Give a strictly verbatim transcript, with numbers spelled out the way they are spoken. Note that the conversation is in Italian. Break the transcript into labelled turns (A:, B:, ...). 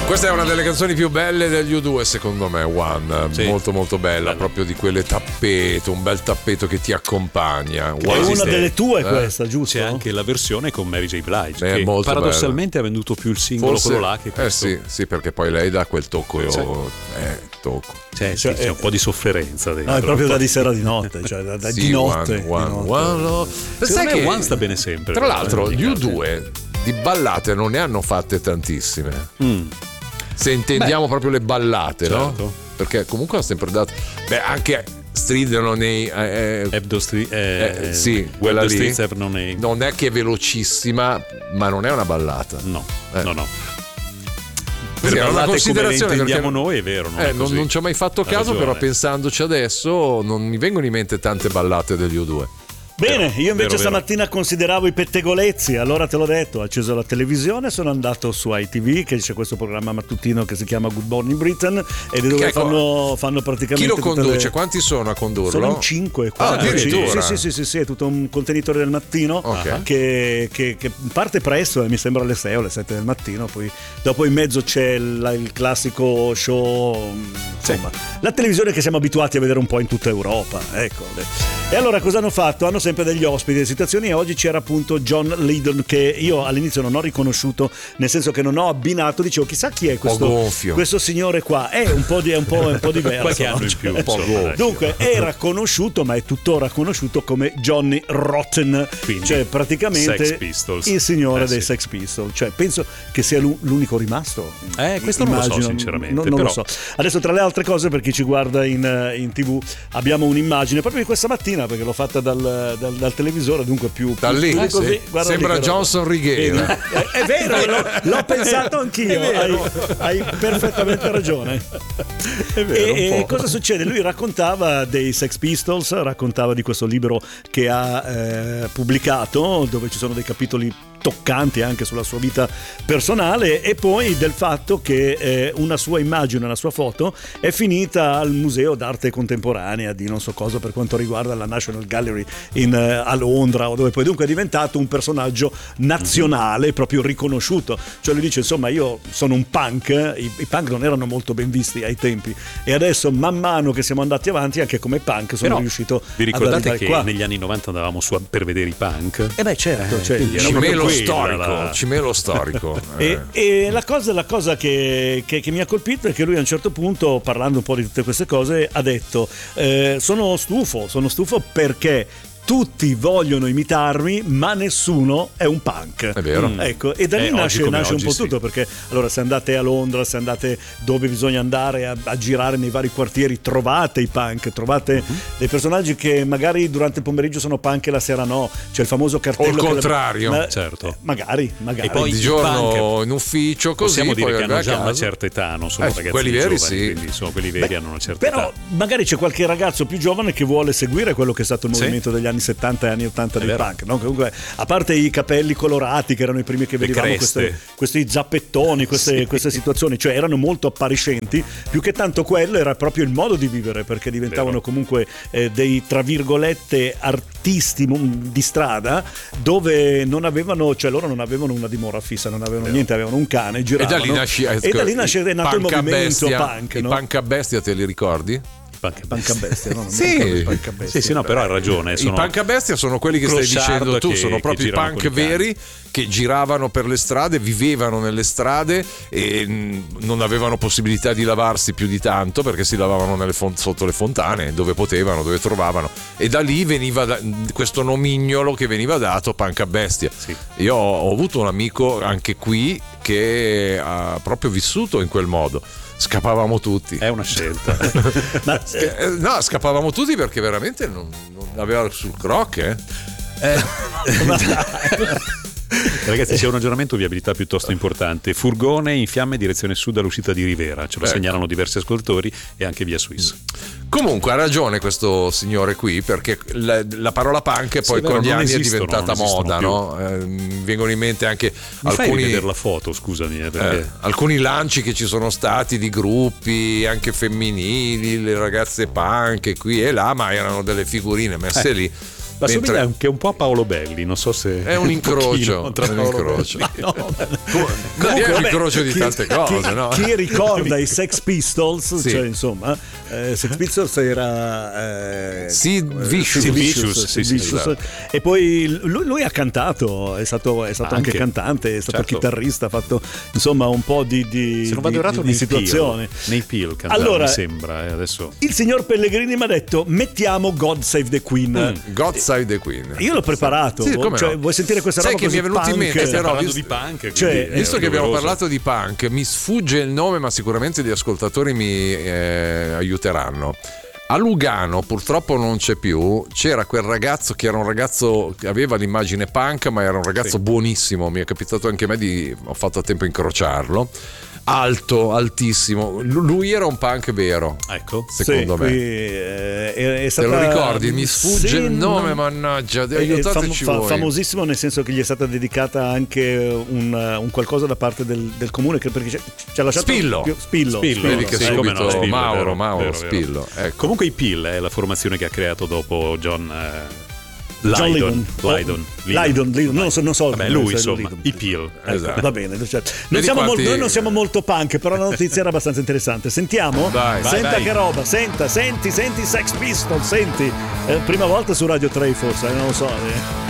A: Questa è una delle canzoni più belle degli U due, secondo me, One. Sì. Molto molto bella, bello. Proprio di quelle tappeto, un bel tappeto che ti accompagna.
B: È una esiste. delle tue questa,
C: eh.
B: giusto?
C: C'è anche la versione con Mary J. Blige,
A: è
C: che
A: molto
C: paradossalmente
A: bella.
C: Ha venduto più il singolo
A: Forse,
C: quello là che questo.
A: Eh sì, sì, perché poi lei dà quel tocco io,
C: sì.
A: eh, tocco.
C: C'è, cioè, c'è un po' di sofferenza dentro.
B: No, è proprio da di sera di notte, cioè da, da,
A: sì,
B: di notte.
A: One,
B: di
A: one,
B: notte.
A: one, no.
C: Sai che One sta bene sempre.
A: Tra l'altro, gli U due
C: sì.
A: di ballate non ne hanno fatte tantissime.
C: Mm.
A: Se intendiamo Beh, proprio le ballate,
C: certo.
A: no? Perché comunque ha sempre dato. Beh, anche stridano nei. Eh,
C: Ebdo Street, eh,
A: eh, sì, quella lì.
C: Non è...
A: non è che è velocissima, ma non è una ballata.
C: No,
A: eh.
C: no, no.
A: Per
C: è una
A: considerazione
C: che
A: perché
C: noi è vero, non,
A: eh,
C: è
A: non, non ci ho mai fatto caso, però pensandoci adesso non mi vengono in mente tante ballate degli U due.
B: Bene,
C: vero,
B: io invece
C: vero,
B: stamattina vero. consideravo i pettegolezzi, allora te l'ho detto, ho acceso la televisione, sono andato su I T V, che c'è questo programma mattutino che si chiama Good Morning Britain, ed è dove
A: ecco,
B: fanno, fanno praticamente...
A: Chi lo conduce?
B: Le...
A: Quanti sono a condurlo?
B: Sono in cinque.
A: Ah, addirittura?
B: Sì, sì, sì, sì, sì, è tutto un contenitore del mattino
A: okay.
B: che, che, che parte presto, eh, mi sembra alle sei o alle sette del mattino, poi dopo in mezzo c'è il, il classico show, insomma, sì. la televisione che siamo abituati a vedere un po' in tutta Europa, ecco. E allora cosa hanno fatto? Hanno sempre degli ospiti, delle situazioni, e oggi c'era appunto John Lydon, che io all'inizio non ho riconosciuto, nel senso che non ho abbinato, dicevo chissà chi è questo, questo signore qua, è un po', di, è un po', è un po' diverso.
C: Qualche anno
B: no?
C: in più,
B: un po'
C: insomma,
B: dunque era conosciuto, ma è tuttora conosciuto come Johnny Rotten. Quindi, cioè praticamente il signore eh, dei sì. Sex Pistols, cioè penso che sia l'unico rimasto.
C: Eh, questo immagino, non lo so sinceramente,
B: non, non
C: però...
B: lo so. Adesso tra le altre cose, per chi ci guarda in, in tivù, abbiamo un'immagine proprio di questa mattina, perché l'ho fatta dal, dal, dal televisore, dunque più,
A: da lì,
B: più così,
A: sì. Sembra lì, Johnson Righiera.
B: È, è vero, l'ho, l'ho pensato anch'io, hai, hai perfettamente ragione.
C: È vero,
B: e, e cosa succede? Lui raccontava dei Sex Pistols, raccontava di questo libro che ha eh, pubblicato, dove ci sono dei capitoli toccanti anche sulla sua vita personale, e poi del fatto che eh, una sua immagine, una sua foto è finita al Museo d'Arte Contemporanea di non so cosa, per quanto riguarda la National Gallery in, eh, a Londra, o dove poi dunque è diventato un personaggio nazionale, mm-hmm. proprio riconosciuto. Cioè lui dice, insomma, io sono un punk, i, i punk non erano molto ben visti ai tempi, e adesso man mano che siamo andati avanti anche come punk sono
C: Però,
B: riuscito
C: vi ricordate
B: ad
C: che
B: qua.
C: negli anni novanta andavamo su a, per vedere i punk?
B: Eh beh certo,
C: eh,
B: cioè,
A: cimelo storico, la... cimelo storico.
B: e, e la cosa, la cosa che, che, che mi ha colpito è che lui a un certo punto, parlando un po' di tutte queste cose, ha detto eh, sono stufo, sono stufo perché tutti vogliono imitarmi, ma nessuno è un punk.
A: È vero.
B: Mm. Ecco, e da lì
C: eh,
B: nasce, nasce
C: oggi,
B: un po'
C: sì.
B: tutto, perché allora se andate a Londra, se andate dove bisogna andare a, a girare nei vari quartieri, trovate i punk, trovate uh-huh. dei personaggi che magari durante il pomeriggio sono punk e la sera no. C'è il famoso cartello.
A: O il contrario.
B: La,
C: certo.
B: Eh, magari, magari.
A: E poi di giorno punk, in ufficio, così
C: possiamo dire
A: poi
C: che hanno già
A: casa.
C: una certa età, non sono
A: eh,
C: ragazzi
A: quelli veri
C: giovani,
A: sì.
C: quindi sono quelli veri. Beh, hanno una certa
B: però
C: età.
B: magari c'è qualche ragazzo più giovane che vuole seguire quello che è stato il
C: sì.
B: movimento degli anni settanta e anni ottanta del punk, no? Comunque, a parte i capelli colorati che erano i primi che
C: Le
B: vedevamo, queste, questi zappettoni, queste, sì. queste situazioni, cioè erano molto appariscenti, più che tanto quello era proprio il modo di vivere, perché diventavano Vero. comunque eh, dei tra virgolette artisti di strada, dove non avevano, cioè loro non avevano una dimora fissa, non avevano Vero. niente, avevano un cane, giravano,
A: e da lì nasce,
B: e da lì nasce, è nato il movimento
A: bestia,
B: punk,
A: i
B: no?
A: punk a bestia, te li ricordi?
B: Panca bestia, no? Non
A: sì.
B: panca bestia.
C: sì, sì, no, però hai ragione.
A: I punk a bestia sono quelli che stai dicendo tu,
C: che,
A: sono proprio i punk veri che giravano per le strade, vivevano nelle strade e non avevano possibilità di lavarsi più di tanto, perché si lavavano nelle font- sotto le fontane, dove potevano, dove trovavano, e da lì veniva da- questo nomignolo che veniva dato punk a bestia. Sì. Io ho, ho avuto un amico anche qui che ha proprio vissuto in quel modo. Scappavamo tutti.
C: È una scelta.
A: Ma, eh, no, scappavamo tutti perché veramente non, non aveva sul croc, eh. eh.
C: Ragazzi, c'è un aggiornamento viabilità piuttosto importante. Furgone in fiamme direzione sud all'uscita di Rivera. Ce lo ecco. segnalano diversi ascoltatori, e anche via Swiss.
A: Comunque ha ragione questo signore qui, perché la, la parola punk poi sì, con gli anni esistono, è diventata moda, no? Eh, mi vengono in mente anche
C: mi
A: alcuni
C: fai vedere la foto, scusami, eh, perché...
A: eh, alcuni lanci che ci sono stati di gruppi anche femminili, le ragazze punk qui e là, ma erano delle figurine messe eh. lì.
C: Ma
A: Mentre-
C: somiglia anche un po' a Paolo Belli, non so se
A: È un incrocio,
C: pochino tra
A: è un
C: Paolo
A: incrocio.
C: Belli.
B: No,
A: Comunque, è un
B: vabbè,
A: incrocio di
B: chi-
A: tante cose,
B: chi,
A: no?
B: chi ricorda i Sex Pistols,
A: Sì.
B: cioè insomma, eh, Sex Pistols era eh,
A: Sid Vicious.
B: Sid
C: Vicious, sì, sì,
B: Vicious.
A: esatto.
B: E poi lui, lui ha cantato, è stato, è stato anche,
C: Anche.
B: cantante, è stato
C: Certo.
B: chitarrista, ha fatto insomma un po' di, di,
C: Se non vado
B: di-
C: errato
B: di
C: nei
B: situazione.
C: Peel, nei Peel cantava,
B: Allora,
C: mi sembra, eh, adesso.
B: il signor Pellegrini mi ha detto mettiamo God Save the Queen.
A: God Save the Queen.
B: Io l'ho preparato.
A: Sì, come
B: Cioè,
A: no?
B: vuoi sentire questa
A: Sai
B: roba
A: che mi
B: così
A: è venuto in
B: punk?
A: mente,
C: Stiamo
A: però,
C: parlando
A: visto-
C: di punk,
B: Cioè,
C: quindi è
A: Visto che abbiamo
C: doveroso.
A: parlato di punk, mi sfugge il nome, ma sicuramente gli ascoltatori mi eh, aiuteranno. A Lugano, purtroppo non c'è più, c'era quel ragazzo che era un ragazzo che aveva l'immagine punk, ma era un ragazzo
C: Sì.
A: buonissimo. Mi è capitato anche a me di, ho fatto a tempo a incrociarlo. Alto, altissimo. Lu- Lui era un punk vero,
C: Ecco.
A: secondo
B: Sì,
A: me.
B: qui, eh, è, è
A: Te
B: stata-
A: lo ricordi? Mi sfugge
B: Sì,
A: il nome,
B: non-
A: mannaggia,
B: è
A: aiutateci
B: fam- fa-
A: voi.
B: famosissimo nel senso che gli è stata dedicata anche un, un qualcosa da parte del, del comune che perché ci- ci ha lasciato
A: Spillo.
B: più- Spillo,
C: Spillo,
A: Vedi che
C: sì,
A: subito
C: come no, Spillo,
A: Mauro,
C: vero,
A: Mauro,
C: vero, vero.
A: Spillo. Ecco.
C: Comunque i Peel è la formazione che ha creato dopo John eh,
B: John
C: Lydon.
B: Lydon.
C: Lydon.
B: Lydon, Lydon, non so, non so
C: Vabbè,
B: come
C: lui
B: sia
C: insomma,
B: Lydon.
C: i Peel.
A: Esatto.
B: Va bene, cioè, non
A: Vedi
B: siamo
A: quanti-
B: mol- noi non siamo molto punk, però la notizia era abbastanza interessante. Sentiamo?
A: Vai.
B: Senta
C: Vai, vai.
B: che roba, senta, senti, senti Sex Pistols, senti. Eh, prima volta su Radio tre forse, eh, non lo so. eh.